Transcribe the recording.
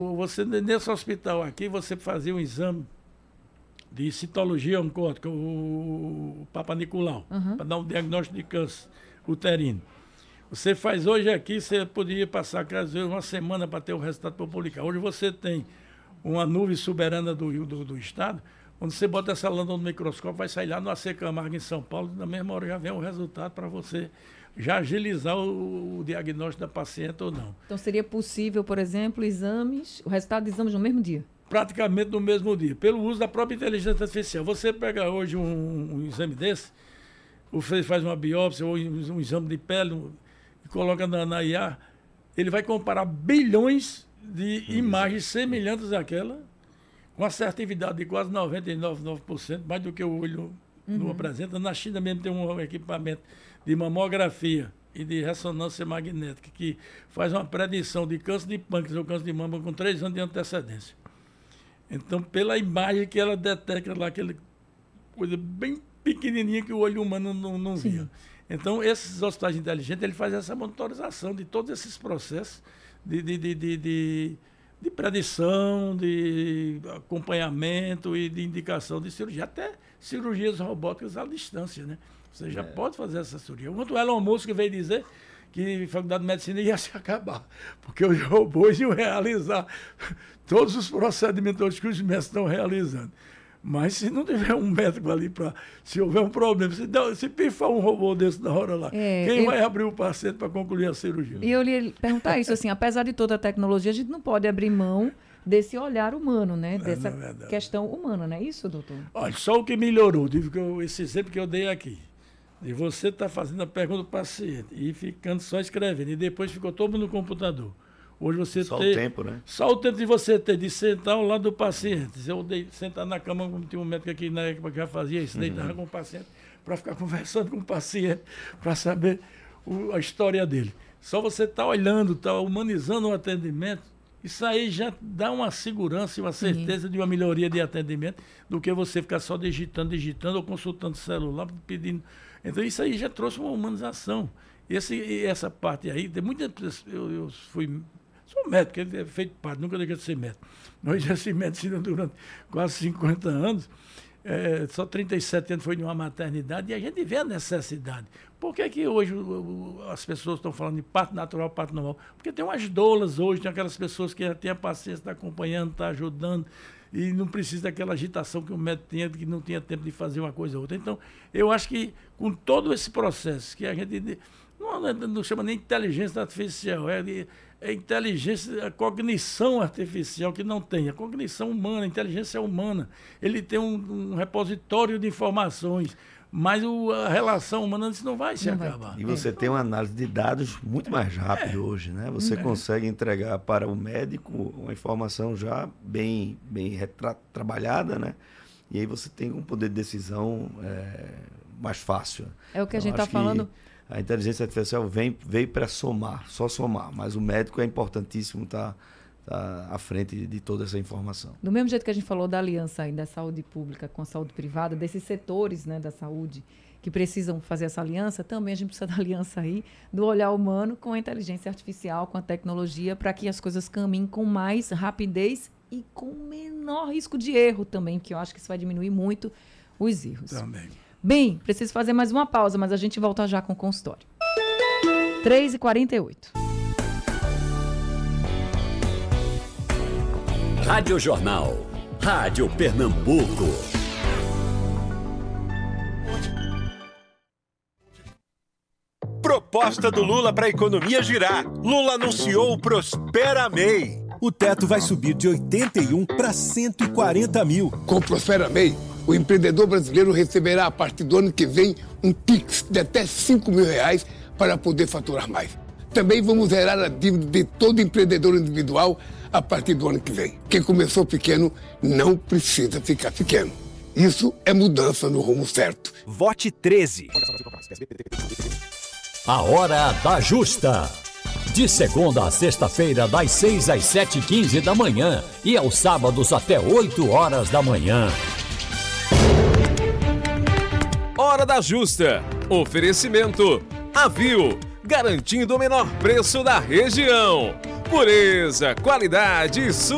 Você, nesse hospital aqui, você fazia um exame de citologia oncótica, o Papa Nicolau, para dar um diagnóstico de câncer uterino. Você faz hoje aqui, você poderia passar, às vezes, uma semana para ter o resultado para publicar. Hoje você tem uma nuvem soberana do Estado, quando você bota essa lâmpada no microscópio, vai sair lá no AC Camargo, em São Paulo, na mesma hora já vem o resultado para você já agilizar o diagnóstico da paciente ou não. Então seria possível, por exemplo, o resultado de exames no mesmo dia? Praticamente no mesmo dia, pelo uso da própria inteligência artificial. Você pega hoje um exame desse, você faz uma biópsia ou um exame de pele e coloca na IA, ele vai comparar bilhões de imagens semelhantes àquela, com assertividade de quase 99%, mais do que o olho não apresenta. Na China mesmo tem um equipamento de mamografia e de ressonância magnética que faz uma predição de câncer de pâncreas ou câncer de mama com 3 anos de antecedência. Então, pela imagem que ela detecta lá, aquela coisa bem pequenininha que o olho humano não via. Então, esses hospitais inteligentes, ele faz essa monitorização de todos esses processos de predição, de acompanhamento e de indicação de cirurgia, até cirurgias robóticas à distância, né? Você já pode fazer essa cirurgia. Enquanto o Elon Musk veio dizer que a Faculdade de Medicina ia se acabar, porque os robôs iam realizar todos os procedimentos que os médicos estão realizando. Mas se não tiver um médico ali se houver um problema, se pifar um robô desse na hora lá, quem vai abrir o paciente para concluir a cirurgia? E eu lhe perguntar isso, assim, apesar de toda a tecnologia, a gente não pode abrir mão desse olhar humano, né? Dessa questão humana, não é isso, doutor? Olha, só o que melhorou, esse exemplo que eu dei aqui, de você estar fazendo a pergunta do paciente e ficando só escrevendo, e depois ficou todo mundo no computador. Hoje você só o tempo, né? Só o tempo de você ter de sentar ao lado do paciente. Eu sentar na cama, como tinha um médico aqui na época que já fazia isso, deitava com o paciente, para ficar conversando com o paciente, para saber a história dele. Só você estar olhando, estar humanizando o atendimento, isso aí já dá uma segurança e uma certeza de uma melhoria de atendimento do que você ficar só digitando ou consultando o celular, pedindo. Então isso aí já trouxe uma humanização. Essa parte aí, tem muita. Eu sou médico, ele é feito parte, nunca deixei de ser médico. Nós exerci medicina durante quase 50 anos, só 37 anos foi de uma maternidade, e a gente vê a necessidade. Por que hoje as pessoas estão falando de parto natural, parto normal? Porque tem umas doulas hoje, tem aquelas pessoas que já têm a paciência, está acompanhando, está ajudando, e não precisa daquela agitação que o médico tinha, que não tinha tempo de fazer uma coisa ou outra. Então, eu acho que com todo esse processo, que a gente não chama nem inteligência artificial, é inteligência, a cognição artificial que não tem. A cognição humana, a inteligência humana. Ele tem um repositório de informações, mas a relação humana isso não vai se acabar. E você tem uma análise de dados muito mais rápida hoje, né? Você consegue entregar para o médico uma informação já bem trabalhada, né? E aí você tem um poder de decisão mais fácil. É o que a gente está falando. A inteligência artificial veio para somar, só somar, mas o médico é importantíssimo estar à frente de toda essa informação. Do mesmo jeito que a gente falou da aliança aí da saúde pública com a saúde privada, desses setores, né, da saúde que precisam fazer essa aliança, também a gente precisa da aliança aí do olhar humano com a inteligência artificial, com a tecnologia, para que as coisas caminhem com mais rapidez e com menor risco de erro também, porque eu acho que isso vai diminuir muito os erros. Também. Bem, preciso fazer mais uma pausa, mas a gente volta já com o consultório. 3h48. Rádio Jornal. Rádio Pernambuco. Proposta do Lula para a economia girar. Lula anunciou o Prospera MEI. O teto vai subir de 81 para 140 mil. Com o Prospera MEI, o empreendedor brasileiro receberá a partir do ano que vem um Pix de até R$5.000 para poder faturar mais. Também vamos zerar a dívida de todo empreendedor individual a partir do ano que vem. Quem começou pequeno não precisa ficar pequeno. Isso é mudança no rumo certo. Vote 13. A Hora da Justa. De segunda a sexta-feira, das 6 às 7h15 da manhã e aos sábados até 8 horas da manhã. Hora da Justa. Oferecimento Avil, garantindo o menor preço da região. Pureza, qualidade e